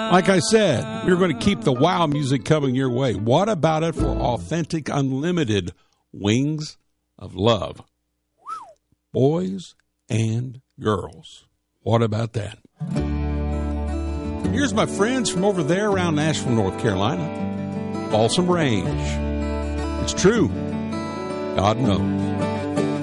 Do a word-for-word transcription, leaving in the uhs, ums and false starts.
Like I said, we're going to keep the wow music coming your way. What about it for authentic, unlimited Wings of Love? Boys and girls. What about that? Here's my friends from over there around Nashville, North Carolina. Balsam Range. It's true. God knows.